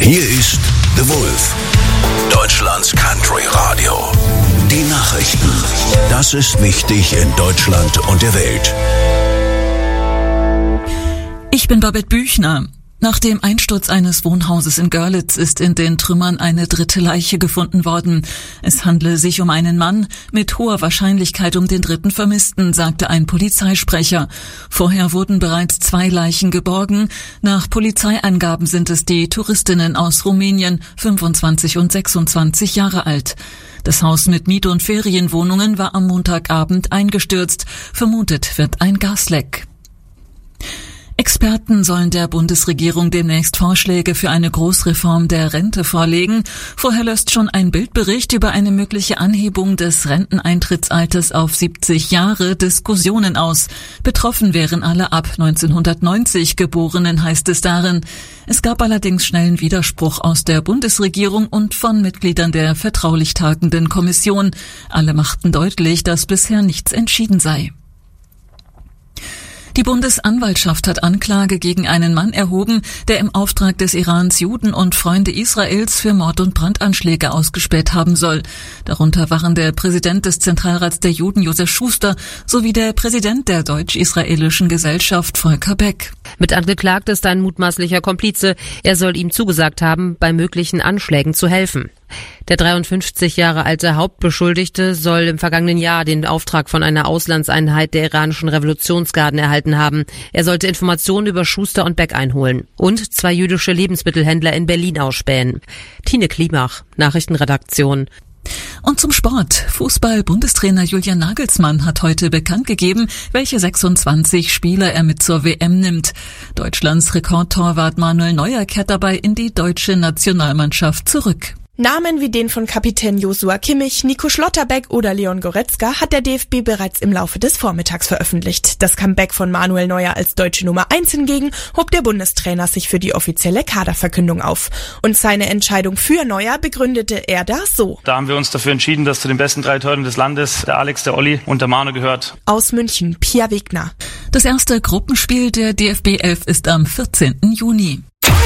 Hier ist The Wolf, Deutschlands Country Radio. Die Nachrichten. Das ist wichtig in Deutschland und der Welt. Ich bin Babette Büchner. Nach dem Einsturz eines Wohnhauses in Görlitz ist in den Trümmern eine dritte Leiche gefunden worden. Es handle sich um einen Mann, mit hoher Wahrscheinlichkeit um den dritten Vermissten, sagte ein Polizeisprecher. Vorher wurden bereits 2 Leichen geborgen. Nach Polizeiangaben sind es die Touristinnen aus Rumänien, 25 und 26 Jahre alt. Das Haus mit Miet- und Ferienwohnungen war am Montagabend eingestürzt. Vermutet wird ein Gasleck. Experten sollen der Bundesregierung demnächst Vorschläge für eine Großreform der Rente vorlegen. Vorher löst schon ein Bildbericht über eine mögliche Anhebung des Renteneintrittsalters auf 70 Jahre Diskussionen aus. Betroffen wären alle ab 1990 Geborenen, heißt es darin. Es gab allerdings schnellen Widerspruch aus der Bundesregierung und von Mitgliedern der vertraulich tagenden Kommission. Alle machten deutlich, dass bisher nichts entschieden sei. Die Bundesanwaltschaft hat Anklage gegen einen Mann erhoben, der im Auftrag des Irans Juden und Freunde Israels für Mord- und Brandanschläge ausgespäht haben soll. Darunter waren der Präsident des Zentralrats der Juden, Josef Schuster, sowie der Präsident der Deutsch-Israelischen Gesellschaft, Volker Beck. Mit angeklagt ist ein mutmaßlicher Komplize. Er soll ihm zugesagt haben, bei möglichen Anschlägen zu helfen. Der 53 Jahre alte Hauptbeschuldigte soll im vergangenen Jahr den Auftrag von einer Auslandseinheit der iranischen Revolutionsgarden erhalten haben. Er sollte Informationen über Schuster und Beck einholen und 2 jüdische Lebensmittelhändler in Berlin ausspähen. Tine Klimach, Nachrichtenredaktion. Und zum Sport. Fußball-Bundestrainer Julian Nagelsmann hat heute bekannt gegeben, welche 26 Spieler er mit zur WM nimmt. Deutschlands Rekordtorwart Manuel Neuer kehrt dabei in die deutsche Nationalmannschaft zurück. Namen wie den von Kapitän Joshua Kimmich, Nico Schlotterbeck oder Leon Goretzka hat der DFB bereits im Laufe des Vormittags veröffentlicht. Das Comeback von Manuel Neuer als deutsche Nummer 1 hingegen hob der Bundestrainer sich für die offizielle Kaderverkündung auf. Und seine Entscheidung für Neuer begründete er da so. Da haben wir uns dafür entschieden, dass zu den besten 3 Torhütern des Landes der Alex, der Olli und der Manu gehört. Aus München, Pia Wegner. Das erste Gruppenspiel der DFB 11 ist am 14. Juni.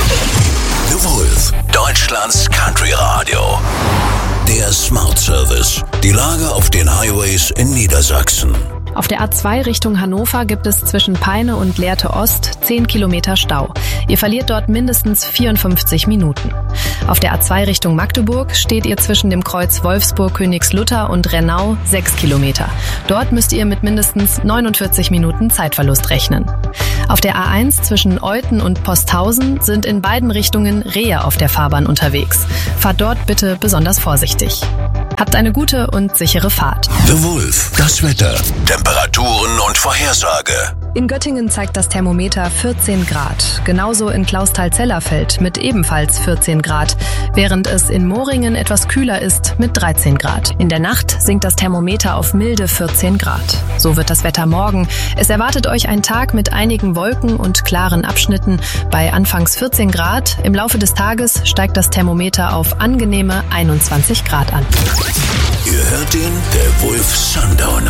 The Wolf, Deutschlands Country Radio. Der Smart Service. Die Lage auf den Highways in Niedersachsen. Auf der A2 Richtung Hannover gibt es zwischen Peine und Lehrte Ost 10 Kilometer Stau. Ihr verliert dort mindestens 54 Minuten. Auf der A2 Richtung Magdeburg steht ihr zwischen dem Kreuz Wolfsburg-Königslutter und Rennau 6 Kilometer. Dort müsst ihr mit mindestens 49 Minuten Zeitverlust rechnen. Auf der A1 zwischen Euthen und Posthausen sind in beiden Richtungen Rehe auf der Fahrbahn unterwegs. Fahrt dort bitte besonders vorsichtig. Habt eine gute und sichere Fahrt. The Wolf, das Wetter, Temperaturen und Vorhersage. In Göttingen zeigt das Thermometer 14 Grad. Genauso in Clausthal-Zellerfeld mit ebenfalls 14 Grad, während es in Moringen etwas kühler ist mit 13 Grad. In der Nacht sinkt das Thermometer auf milde 14 Grad. So wird das Wetter morgen. Es erwartet euch ein Tag mit einigen Wolken und klaren Abschnitten bei anfangs 14 Grad. Im Laufe des Tages steigt das Thermometer auf angenehme 21 Grad an. Ihr hört ihn, der Wolf Sundown.